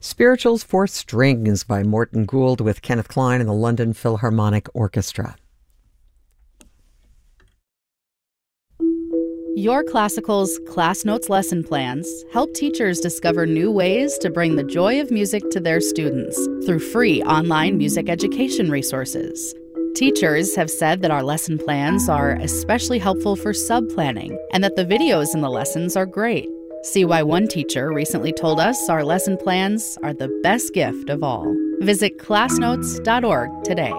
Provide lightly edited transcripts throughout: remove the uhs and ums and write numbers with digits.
Spirituals for Strings by Morton Gould with Kenneth Klein and the London Philharmonic Orchestra. Your Classical's Class Notes lesson plans help teachers discover new ways to bring the joy of music to their students through free online music education resources. Teachers have said that our lesson plans are especially helpful for sub-planning and that the videos in the lessons are great. See why one teacher recently told us our lesson plans are the best gift of all. Visit classnotes.org today.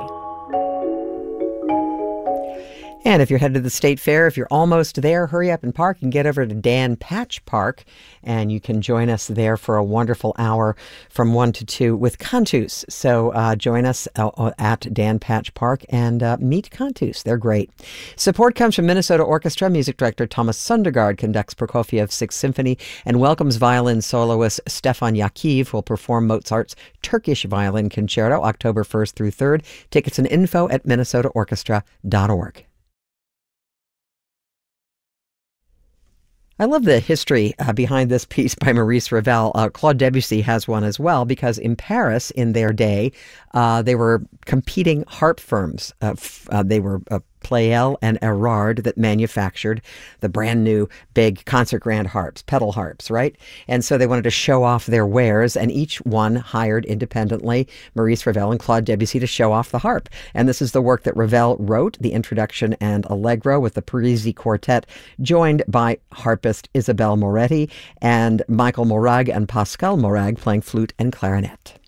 And if you're headed to the State Fair, if you're almost there, hurry up and park and get over to Dan Patch Park. And you can join us there for a wonderful hour from 1 to 2 with Cantus. So join us at Dan Patch Park and meet Cantus. They're great. Support comes from Minnesota Orchestra. Music director Thomas Sundergaard conducts Prokofiev's Sixth Symphony and welcomes violin soloist Stefan Yakiv, who will perform Mozart's Turkish Violin Concerto October 1st through 3rd. Tickets and info at minnesotaorchestra.org. I love the history behind this piece by Maurice Ravel. Claude Debussy has one as well, because in Paris in their day, they were competing harp firms. They were Pleyel and Erard that manufactured the brand new big concert grand harps, pedal harps, right? And so they wanted to show off their wares, and each one hired independently Maurice Ravel and Claude Debussy to show off the harp. And this is the work that Ravel wrote, the introduction and allegro, with the Parisi Quartet, joined by harpist Isabelle Moretti and Michael Morag and Pascal Morag playing flute and clarinet.